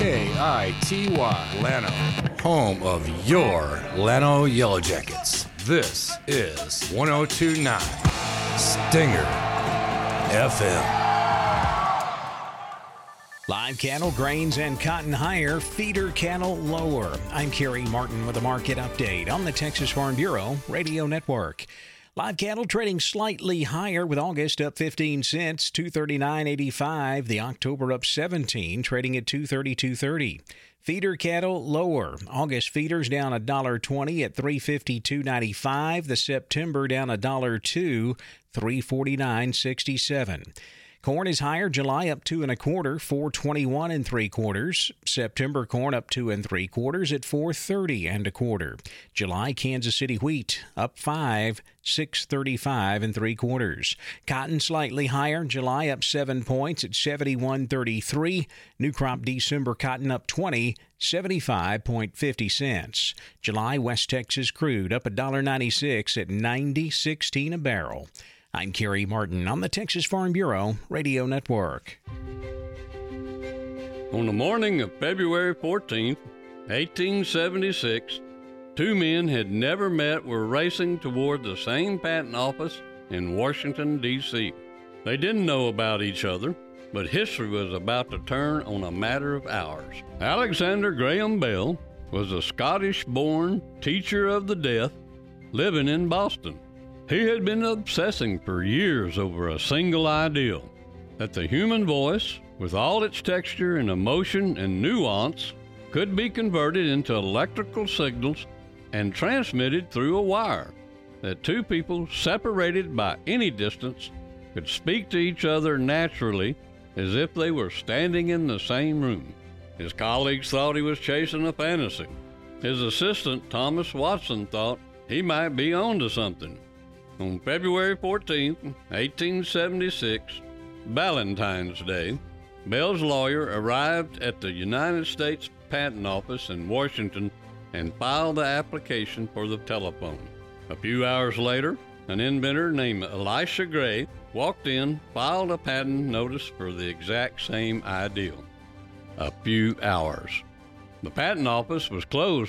KITY Llano, home of your Llano Yellow Jackets. This is 102.9 Stinger FM. Live cattle, grains, and cotton higher, feeder cattle lower. I'm Kerry Martin with a market update on the Texas Farm Bureau Radio Network. Live cattle trading slightly higher with August up 15 cents, $239.85. The October up 17, trading at $232.30. Feeder cattle lower. August feeders down $1.20 at $352.95. The September down $1.02, $349.67. Corn is higher. July up 2 1/4, $421 3/4. September corn up 2 3/4 at $430 1/4. July Kansas City wheat up 5, $635 3/4. Cotton slightly higher. July up 7 points at $71.33. New crop December cotton up 20, 75.50 cents. July West Texas crude up $1.96 at $90.16 a barrel. I'm Kerry Martin on the Texas Farm Bureau Radio Network. On the morning of February 14th, 1876, two men had never met were racing toward the same patent office in Washington, D.C. They didn't know about each other, but history was about to turn on a matter of hours. Alexander Graham Bell was a Scottish-born teacher of the deaf living in Boston. He had been obsessing for years over a single ideal, that the human voice, with all its texture and emotion and nuance, could be converted into electrical signals and transmitted through a wire, that two people separated by any distance could speak to each other naturally as if they were standing in the same room. His colleagues thought he was chasing a fantasy. His assistant, Thomas Watson, thought he might be onto something. On February 14, 1876, Valentine's Day, Bell's lawyer arrived at the United States Patent Office in Washington and filed the application for the telephone. A few hours later, an inventor named Elisha Gray walked in, filed a patent notice for the exact same ideal. A few hours. The patent office was closed